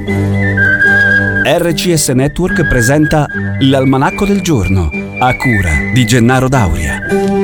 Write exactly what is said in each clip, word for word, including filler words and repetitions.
R C S Network presenta l'Almanacco del Giorno, a cura di Gennaro Dauria.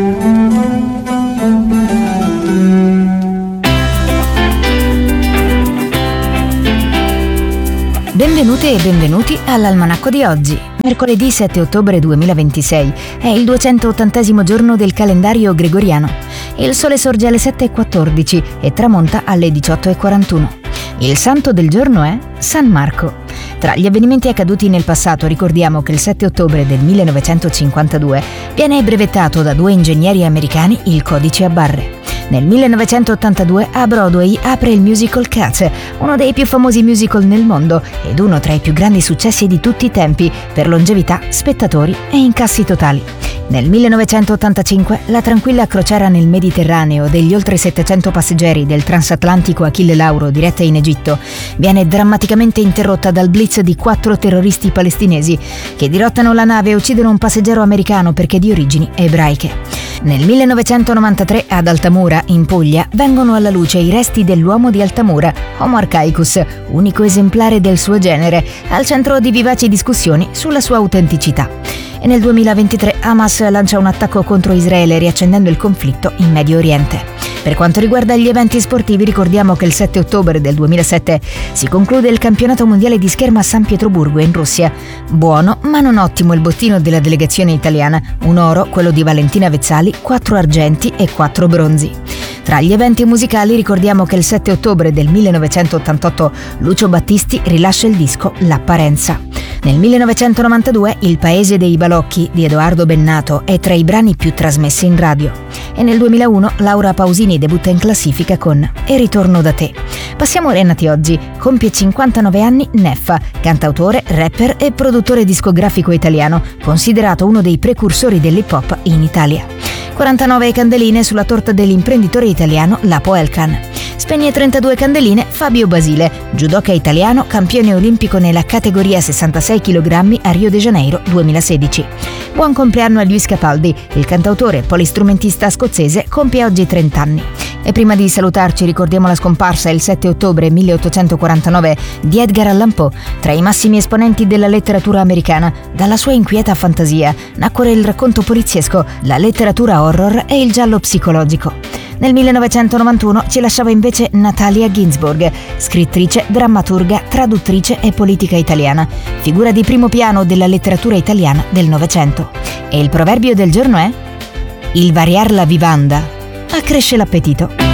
Benvenute e benvenuti all'Almanacco di oggi. Mercoledì sette ottobre duemilaventisei è il duecentottantesimo giorno del calendario gregoriano. Il sole sorge alle sette e quattordici e tramonta alle diciotto e quarantuno. Il santo del giorno è San Marco. Tra gli avvenimenti accaduti nel passato ricordiamo che il sette ottobre del millenovecentocinquantadue viene brevettato da due ingegneri americani il codice a barre. Nel millenovecentottantadue a Broadway apre il musical Cats, uno dei più famosi musical nel mondo ed uno tra i più grandi successi di tutti i tempi per longevità, spettatori e incassi totali. Nel millenovecentottantacinque la tranquilla crociera nel Mediterraneo degli oltre settecento passeggeri del transatlantico Achille Lauro diretta in Egitto viene drammaticamente interrotta dal blitz di quattro terroristi palestinesi che dirottano la nave e uccidono un passeggero americano perché di origini ebraiche. Nel millenovecentonovantatré ad Altamura, in Puglia, vengono alla luce i resti dell'uomo di Altamura, Homo archaicus, unico esemplare del suo genere, al centro di vivaci discussioni sulla sua autenticità. E nel duemilaventitré Hamas lancia un attacco contro Israele riaccendendo il conflitto in Medio Oriente. Per quanto riguarda gli eventi sportivi ricordiamo che il sette ottobre del duemilasette si conclude il campionato mondiale di scherma a San Pietroburgo in Russia. Buono ma non ottimo il bottino della delegazione italiana, un oro, quello di Valentina Vezzali, quattro argenti e quattro bronzi. Tra gli eventi musicali ricordiamo che il sette ottobre del millenovecentottantotto Lucio Battisti rilascia il disco L'apparenza. Nel millenovecentonovantadue Il paese dei balocchi di Edoardo Bennato è tra i brani più trasmessi in radio. E nel duemilauno Laura Pausini debutta in classifica con E ritorno da te. Passiamo ai nati oggi. Compie cinquantanove anni Neffa, cantautore, rapper e produttore discografico italiano, considerato uno dei precursori dell'hip hop in Italia. quarantanove candeline sulla torta dell'imprenditore italiano Lapo Elkan. Spegne trentadue candeline Fabio Basile, judoka italiano, campione olimpico nella categoria sessantasei chilogrammi a Rio de Janeiro duemilasedici. Buon compleanno a Luis Capaldi, il cantautore polistrumentista scozzese compie oggi trenta anni. E prima di salutarci ricordiamo la scomparsa il sette ottobre milleottocentoquarantanove di Edgar Allan Poe, tra i massimi esponenti della letteratura americana. Dalla sua inquieta fantasia nacquero il racconto poliziesco, la letteratura horror e il giallo psicologico. Nel millenovecentonovantuno ci lasciava invece Natalia Ginzburg, scrittrice, drammaturga, traduttrice e politica italiana, figura di primo piano della letteratura italiana del Novecento. E il proverbio del giorno è: il variar la vivanda accresce l'appetito.